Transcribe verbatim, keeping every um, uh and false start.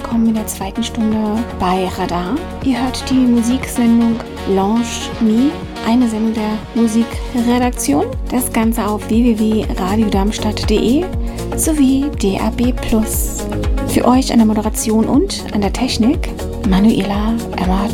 willkommen in der zweiten Stunde bei Radar. Ihr hört die Musiksendung Lounge Me, eine Sendung der Musikredaktion. Das Ganze auf w w w punkt radio darmstadt punkt d e sowie D A B plus. Für euch an der Moderation und an der Technik Manuela Emmert